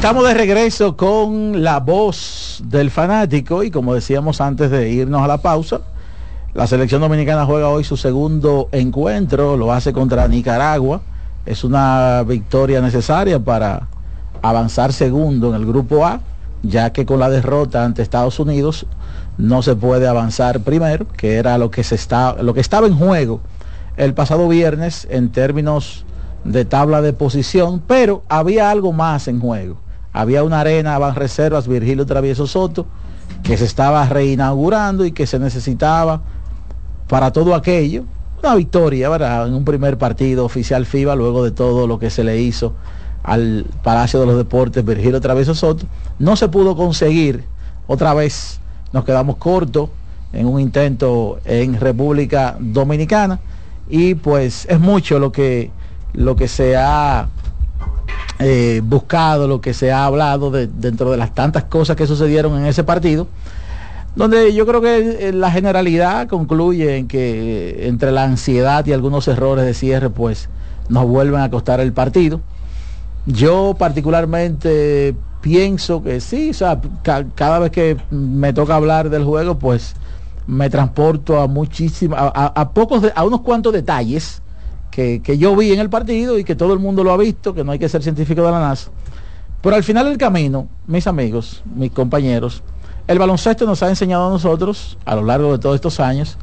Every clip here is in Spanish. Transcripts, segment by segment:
Estamos de regreso con la voz del fanático y como decíamos antes de irnos a la pausa, la selección dominicana juega hoy su segundo encuentro, lo hace contra Nicaragua. Es una victoria necesaria para avanzar segundo en el grupo A, ya que con la derrota ante Estados Unidos no se puede avanzar primero, que era lo que estaba en juego el pasado viernes en términos de tabla de posición, pero había algo más en juego. Había una arena Banreservas Virgilio Travieso Soto que se estaba reinaugurando y que se necesitaba para todo aquello una victoria, ¿verdad?, en un primer partido oficial FIBA, luego de todo lo que se le hizo al Palacio de los Deportes Virgilio Travieso Soto. No se pudo conseguir, otra vez nos quedamos cortos en un intento en República Dominicana, y pues es mucho lo que se ha buscado, lo que se ha hablado dentro de las tantas cosas que sucedieron en ese partido, donde yo creo que la generalidad concluye en que entre la ansiedad y algunos errores de cierre pues nos vuelven a costar el partido. Yo particularmente pienso que sí, o sea, cada vez que me toca hablar del juego pues me transporto a a unos cuantos detalles que yo vi en el partido y que todo el mundo lo ha visto, que no hay que ser científico de la NASA. Pero al final del camino, mis amigos, mis compañeros, el baloncesto nos ha enseñado a nosotros, a lo largo de todos estos años,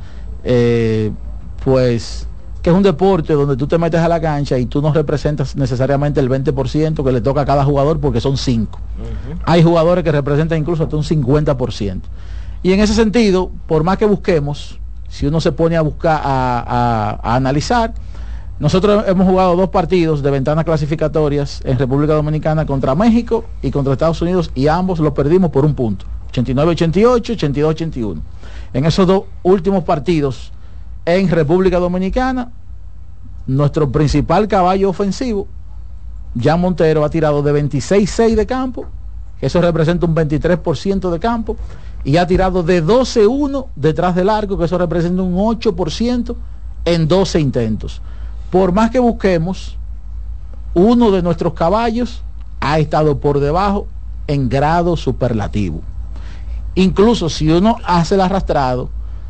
pues que es un deporte donde tú te metes a la cancha y tú no representas necesariamente el 20% que le toca a cada jugador, porque son 5. Hay jugadores que representan incluso hasta un 50%. Y en ese sentido, por más que busquemos, si uno se pone a buscar, a analizar, nosotros hemos jugado 2 partidos de ventanas clasificatorias en República Dominicana contra México y contra Estados Unidos, y ambos los perdimos por un punto, 89-88, 82-81. En esos 2 últimos partidos en República Dominicana, nuestro principal caballo ofensivo, Jan Montero, ha tirado de 26-6 de campo, eso representa un 23% de campo, y ha tirado de 12-1 detrás del arco, que eso representa un 8% en 12 intentos. Por más que busquemos, uno de nuestros caballos ha estado por debajo en grado superlativo. Incluso si uno hace el arrastrado,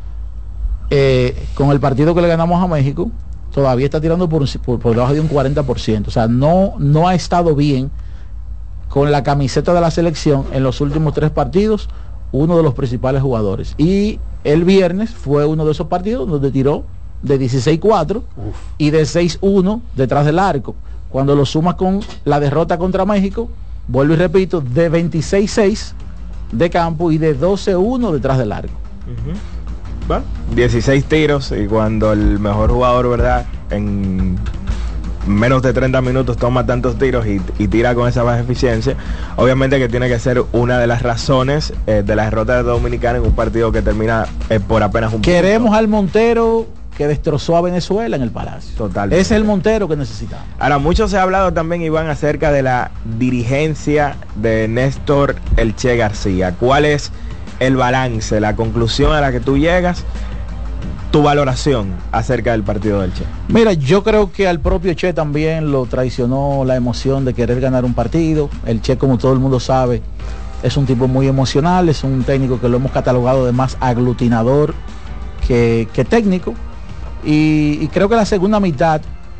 con el partido que le ganamos a México, todavía está tirando por debajo de un 40%. O sea, no ha estado bien con la camiseta de la selección en los últimos 3 partidos, uno de los principales jugadores. Y el viernes fue uno de esos partidos donde tiró de 16-4 y de 6-1 detrás del arco. Cuando lo sumas con la derrota contra México, vuelvo y repito, de 26-6 de campo y de 12-1 detrás del arco. Bueno, 16 tiros, y cuando el mejor jugador, ¿verdad?, en menos de 30 minutos toma tantos tiros y tira con esa baja eficiencia, obviamente que tiene que ser una de las razones de la derrota de Dominicana en un partido que termina por apenas un Queremos punto. Al Montero que destrozó a Venezuela en el Palacio. Totalmente. Ese es el Montero que necesitamos. Ahora, mucho se ha hablado también, Iván, acerca de la dirigencia de Néstor El Che García. ¿Cuál es el balance, la conclusión a la que tú llegas, tu valoración acerca del partido del Che? Mira, yo creo que al propio Che también lo traicionó la emoción de querer ganar un partido. El Che, como todo el mundo sabe, es un tipo muy emocional, es un técnico que lo hemos catalogado de más aglutinador que técnico. Y creo que la segunda mitad,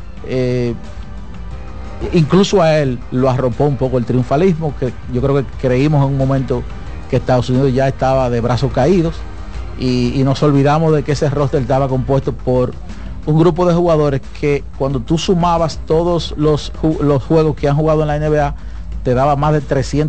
incluso a él lo arropó un poco el triunfalismo, que yo creo que creímos en un momento que Estados Unidos ya estaba de brazos caídos, y nos olvidamos de que ese roster estaba compuesto por un grupo de jugadores que, cuando tú sumabas todos los juegos que han jugado en la NBA, te daba más de 300